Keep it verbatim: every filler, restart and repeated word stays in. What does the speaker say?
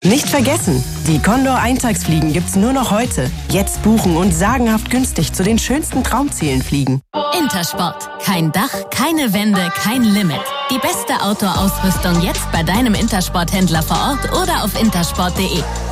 Nicht vergessen, die Condor-Eintagsfliegen gibt's nur noch heute. Jetzt buchen und sagenhaft günstig zu den schönsten Traumzielen fliegen. Intersport. Kein Dach, keine Wände, kein Limit. Die beste Outdoor-Ausrüstung jetzt bei deinem Intersport-Händler vor Ort oder auf intersport punkt de.